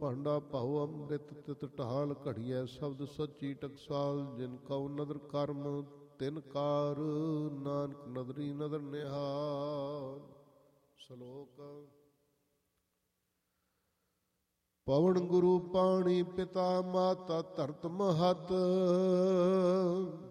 ਭਾਂਡਾ ਭਉ ਅੰਮ੍ਰਿਤ ਤਿਤ ਢਾਲ ਘੜੀਐ ਸ਼ਬਦ ਸੱਚੀ ਟਕਸਾਲ ਜਿਨ ਕਉ ਨਦਰ ਕਰਮ ਤਿਨ ਕਾਰ ਨਾਨਕ ਨਦਰੀ ਨਦਰ ਨਿਹਾਲ। ਸ਼ਲੋਕ ਪਵਨ ਗੁਰੂ ਪਾਣੀ ਪਿਤਾ ਮਾਤਾ ਧਰਤ ਮਹਤ